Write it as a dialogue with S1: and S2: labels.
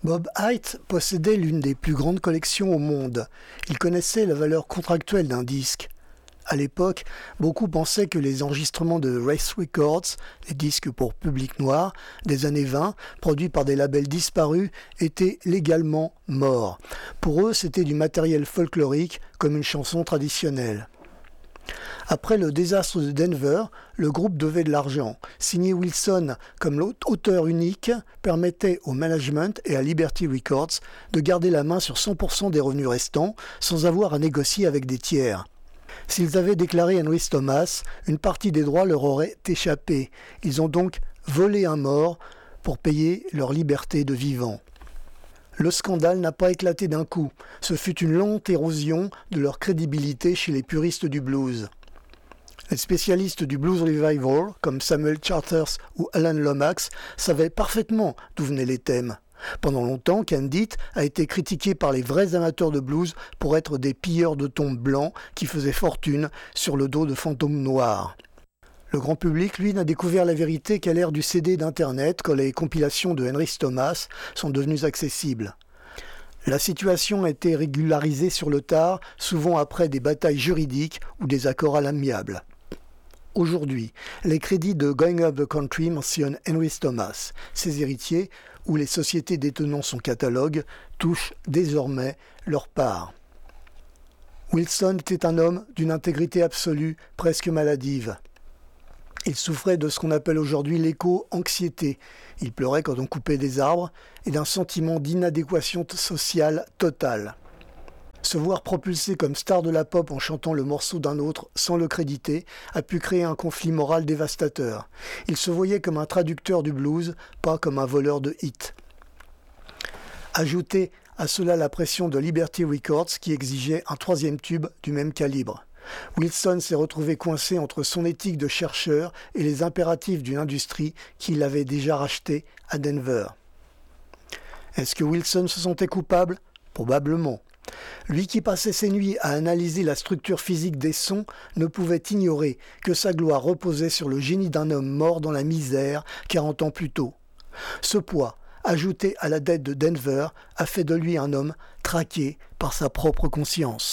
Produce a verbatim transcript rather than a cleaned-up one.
S1: Bob Haidt possédait l'une des plus grandes collections au monde. Il connaissait la valeur contractuelle d'un disque. À l'époque, beaucoup pensaient que les enregistrements de Race Records, les disques pour public noir, des années vingt, produits par des labels disparus, étaient légalement morts. Pour eux, c'était du matériel folklorique, comme une chanson traditionnelle. Après le désastre de Denver, le groupe devait de l'argent. Signer Wilson comme auteur unique permettait au management et à Liberty Records de garder la main sur cent pour cent des revenus restants sans avoir à négocier avec des tiers. S'ils avaient déclaré Henry Thomas, une partie des droits leur aurait échappé. Ils ont donc volé un mort pour payer leur liberté de vivant. Le scandale n'a pas éclaté d'un coup. Ce fut une lente érosion de leur crédibilité chez les puristes du blues. Les spécialistes du blues revival, comme Samuel Charters ou Alan Lomax, savaient parfaitement d'où venaient les thèmes. Pendant longtemps, Candid a été critiqué par les vrais amateurs de blues pour être des pilleurs de tombes blancs qui faisaient fortune sur le dos de fantômes noirs. Le grand public, lui, n'a découvert la vérité qu'à l'ère du C D d'Internet, quand les compilations de Henry Thomas sont devenues accessibles. La situation a été régularisée sur le tard, souvent après des batailles juridiques ou des accords à l'amiable. Aujourd'hui, les crédits de Going Up the Country mentionnent Henry Thomas. Ses héritiers, ou les sociétés détenant son catalogue, touchent désormais leur part. Wilson était un homme d'une intégrité absolue, presque maladive. Il souffrait de ce qu'on appelle aujourd'hui l'éco-anxiété. Il pleurait quand on coupait des arbres et d'un sentiment d'inadéquation sociale totale. Se voir propulsé comme star de la pop en chantant le morceau d'un autre sans le créditer a pu créer un conflit moral dévastateur. Il se voyait comme un traducteur du blues, pas comme un voleur de hits. Ajoutez à cela la pression de Liberty Records qui exigeait un troisième tube du même calibre. Wilson s'est retrouvé coincé entre son éthique de chercheur et les impératifs d'une industrie qu'il avait déjà rachetée à Denver. Est-ce que Wilson se sentait coupable ? Probablement. Lui qui passait ses nuits à analyser la structure physique des sons ne pouvait ignorer que sa gloire reposait sur le génie d'un homme mort dans la misère quarante ans plus tôt. Ce poids, ajouté à la dette de Denver, a fait de lui un homme traqué par sa propre conscience.